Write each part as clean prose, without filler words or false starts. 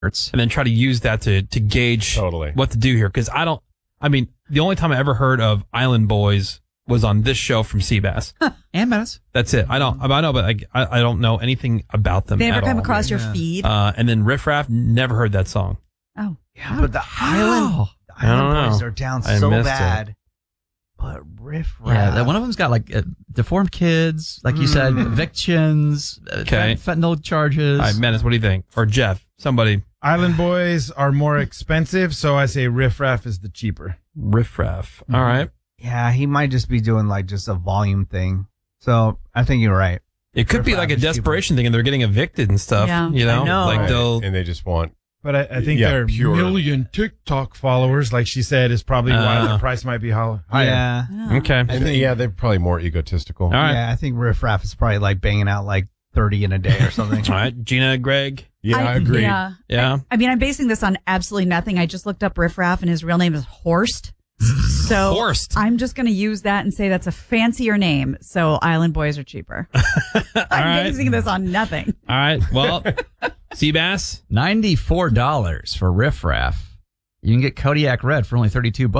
and then try to use that to gauge what to do here. Because the only time I ever heard of Island Boys was on this show from Seabass. And Menace. That's it. I know, but I don't know anything about them. They never at come all. across your feed. And then Riff Raff, never heard that song. Oh. Yeah, but the Island Boys are down so bad. It. But Riff Raff. Yeah, one of them's got like deformed kids, like you said, evictions, fentanyl charges. All right, Menace, what do you think? Or Jeff, somebody. Island Boys are more expensive, so I say Riff Raff is the cheaper. Riff Raff. All right. Yeah, he might just be doing like just a volume thing. So I think you're right. It could be like a desperation thing, and they're getting evicted and stuff. Yeah. You know, I know. like and they just want. But I think their million TikTok followers, like she said, is probably why the price might be higher. Yeah. Okay. I think, they're probably more egotistical. All right. Yeah, I think Riff Raff is probably like banging out like 30 in a day or something. All right, Gina, Greg. Yeah, I agree. Yeah. I mean, I'm basing this on absolutely nothing. I just looked up Riff Raff, and his real name is Horst. So Horst. I'm just going to use that and say that's a fancier name. So Island Boys are cheaper. I'm basing this on nothing. All right. Well, Seabass, $94 for Riff Raff. You can get Kodiak Red for only $32.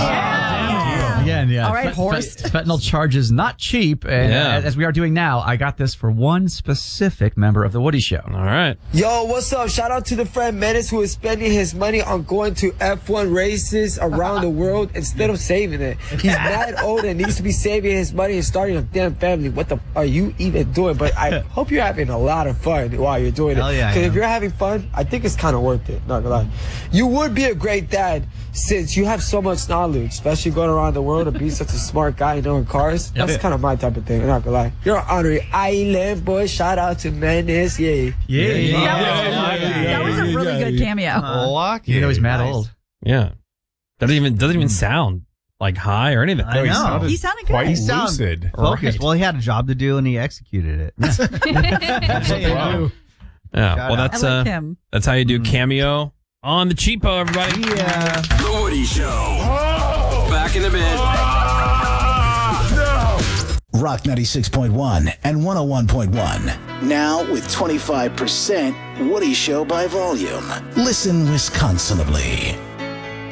Wow. Again, yeah. All right, Horst. Fentanyl charges not cheap. And as we are doing now, I got this for one specific member of the Woody Show. All right. Yo, what's up? Shout out to the friend Menace who is spending his money on going to F1 races around the world instead of saving it. He's mad old and needs to be saving his money and starting a damn family. What the are you even doing? But I hope you're having a lot of fun while you're doing it. Yeah, Because if you're having fun, I think it's kind of worth it. Not gonna lie. You would be a great dad since you have so much knowledge, especially going around the world and being such a smart guy knowing cars. That's kind of my type of thing. I'm not gonna lie. You're an honorary Island Boy. Shout out to Menace. Yay. That was a really good cameo. Lucky. You know he's mad old. Yeah. Doesn't even sound like high or anything. I know. He sounded good. Quite He sounded lucid. focused. Right. Well, he had a job to do and he executed it. Yeah. Well, that's I like him. that's how you do cameo on the cheapo, everybody. Yeah. The Woody Show. Back in a bit. Rock 96.1 and 101.1. Now with 25% Woody Show by volume. Listen Wisconsinably.